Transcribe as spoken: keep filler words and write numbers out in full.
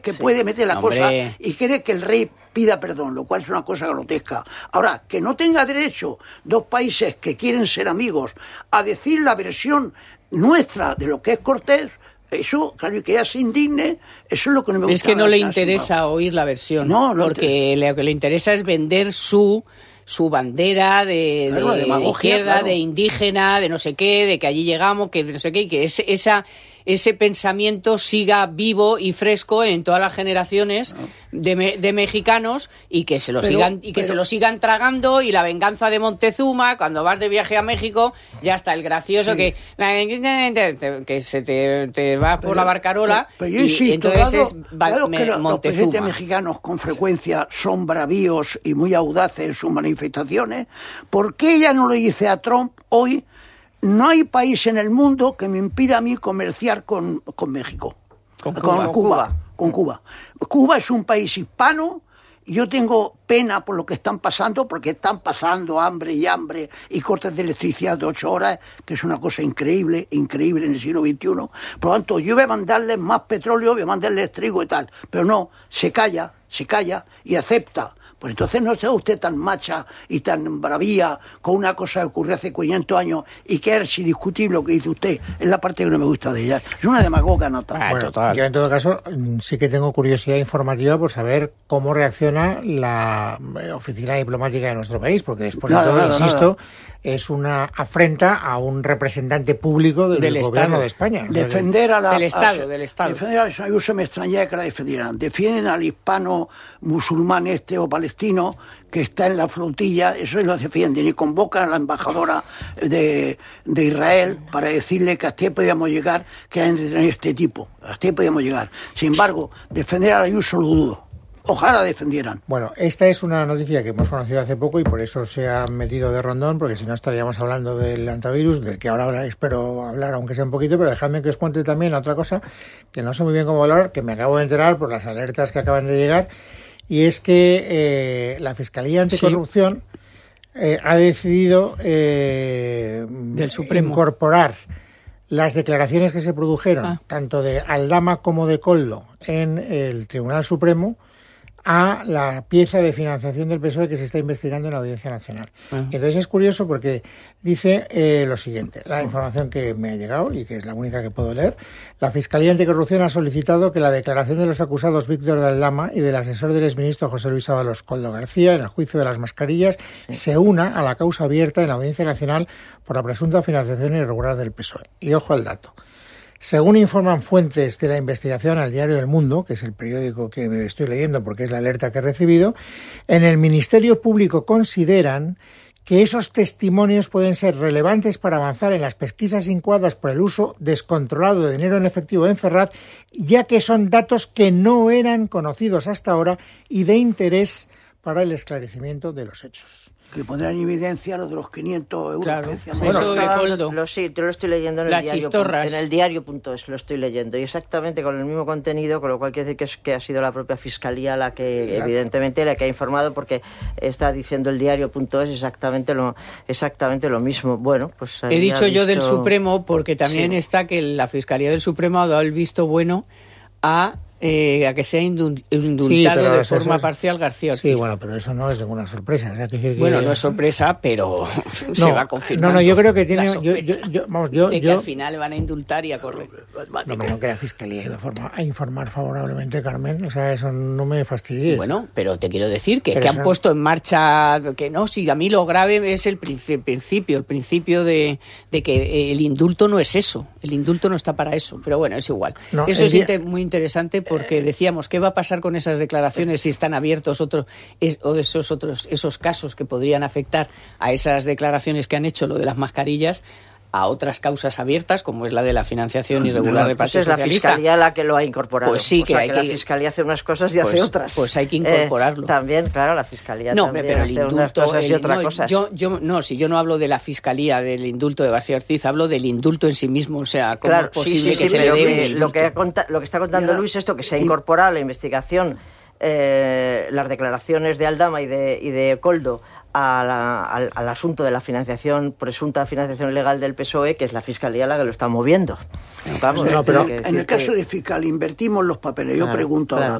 que sí. puede meter la Hombre. cosa y quiere que el rey pida perdón, lo cual es una cosa grotesca. Ahora, que no tenga derecho dos países que quieren ser amigos a decir la versión nuestra de lo que es Cortés, eso, claro, y que ella se indigne, eso es lo que no me gusta. Es que no le nada, interesa nada. oír la versión, no, no porque lo que le interesa es vender su su bandera de, claro, de, de izquierda, claro. de indígena, de no sé qué, de que allí llegamos, que de no sé qué, y que ese, esa, ese pensamiento siga vivo y fresco en todas las generaciones no. de, me, de mexicanos y que se lo pero, sigan y que pero, se lo sigan tragando. Y la venganza de Montezuma, cuando vas de viaje a México, ya está el gracioso sí. que que se te, te vas por pero, la barcarola pero, pero yo insisto, y entonces dado, es dado me, que los, los presidentes mexicanos con frecuencia son bravíos y muy audaces en sus manifestaciones, ¿por qué ella no le dice a Trump hoy: no hay país en el mundo que me impida a mí comerciar con, con México, con con Cuba, Cuba, Cuba, con Cuba. Cuba es un país hispano. Yo tengo pena por lo que están pasando, porque están pasando hambre y hambre y cortes de electricidad de ocho horas, que es una cosa increíble, increíble en el siglo veintiuno. Por lo tanto, yo voy a mandarles más petróleo, voy a mandarles trigo y tal. Pero no, se calla, se calla y acepta. Pues entonces no sea usted tan macha y tan bravía con una cosa que ocurrió hace quinientos años y que es indiscutible lo que dice usted. Es la parte que no me gusta de ella. Es una demagoga nota. Ah, bueno, total. Yo en todo caso sí que tengo curiosidad informativa por saber cómo reacciona la oficina diplomática de nuestro país, porque después nada, de todo, nada, insisto, nada. es una afrenta a un representante público del, del gobierno Estado. de España. Defender a la... Del Estado, a, del Estado. Defender a la... Yo se me extrañaría que la defendieran. Defienden al hispano musulmán este o palestino que está en la flotilla, eso lo defienden y convocan a la embajadora de, de Israel para decirle que hasta ahí podíamos llegar, que han detenido este tipo, hasta ahí podíamos llegar. Sin embargo, defender a la Ayuso lo dudo. Ojalá la defendieran. Bueno, esta es una noticia que hemos conocido hace poco y por eso se ha metido de rondón, porque si no estaríamos hablando del antivirus, del que ahora espero hablar, aunque sea un poquito, pero dejadme que os cuente también otra cosa que no sé muy bien cómo hablar, que me acabo de enterar por las alertas que acaban de llegar. Y es que eh, la Fiscalía Anticorrupción sí. eh, ha decidido eh, Del Supremo. incorporar las declaraciones que se produjeron, ah. tanto de Aldama como de Koldo, en el Tribunal Supremo, a la pieza de financiación del P S O E que se está investigando en la Audiencia Nacional. Uh-huh. Entonces es curioso porque dice eh, lo siguiente, la información que me ha llegado y que es la única que puedo leer: la Fiscalía Anticorrupción ha solicitado que la declaración de los acusados Víctor de Aldama y del asesor del exministro José Luis Ábalos Koldo García en el juicio de las mascarillas se una a la causa abierta en la Audiencia Nacional por la presunta financiación irregular del P S O E. Y ojo al dato. Según informan fuentes de la investigación al diario El Mundo, que es el periódico que me estoy leyendo porque es la alerta que he recibido, en el Ministerio Público consideran que esos testimonios pueden ser relevantes para avanzar en las pesquisas incoadas por el uso descontrolado de dinero en efectivo en Ferraz, ya que son datos que no eran conocidos hasta ahora y de interés para el esclarecimiento de los hechos. Que pondrán en evidencia lo de los quinientos euros. Claro, que bueno, eso de Koldo. Lo, sí, te lo estoy leyendo en el, Las diario, chistorras. en el diario.es, lo estoy leyendo. Y exactamente con el mismo contenido, con lo cual quiere decir que, es, que ha sido la propia Fiscalía la que, claro. evidentemente, la que ha informado, porque está diciendo el diario.es exactamente lo, exactamente lo mismo. Bueno, pues... He dicho visto... yo del Supremo, porque también sí. está que la Fiscalía del Supremo ha dado el visto bueno a... Eh, a que sea indultado sí, de forma es, parcial García Ortiz. Sí, bueno, pero eso no es ninguna sorpresa. O sea, que, que, bueno, no es sorpresa, pero no, se va confirmando. No, no, yo creo que tiene... Yo, yo, yo, vamos, yo, de que yo, al final van a indultar y a correr. No, pero que la Fiscalía iba a, a informar favorablemente, Carmen. O sea, eso no me fastidie. Bueno, pero te quiero decir que, que han puesto en marcha... Que no, si a mí lo grave es el principio, el principio de, de que el indulto no es eso. El indulto no está para eso. Pero bueno, es igual. No, eso es día... inter, muy interesante porque decíamos, ¿qué va a pasar con esas declaraciones si están abiertos otros es, o esos otros esos casos que podrían afectar a esas declaraciones que han hecho, lo de las mascarillas, a otras causas abiertas, como es la de la financiación irregular del Partido pues es Socialista? Es la Fiscalía la que lo ha incorporado. Pues sí, o que, sea, hay que, que la Fiscalía hace unas cosas y pues, hace otras. Pues hay que incorporarlo. Eh, también, claro, la Fiscalía no, también pero el hace indulto, unas cosas el, y otras no, cosas. Yo, yo, no, si yo no hablo de la Fiscalía, del indulto de García Ortiz, hablo del indulto en sí mismo. O sea, ¿cómo claro, es posible sí, sí, que sí, se pero le dé que un lo, que conta, lo que está contando ya, Luis, esto que se ha incorporado a la investigación, eh, las declaraciones de Aldama y de, y de Koldo a la, al, al asunto de la financiación, presunta financiación ilegal del P S O E, que es la Fiscalía la que lo está moviendo. Vamos, no, pero que, en el caso que... de fiscal invertimos los papeles. Yo claro, pregunto claro. ahora,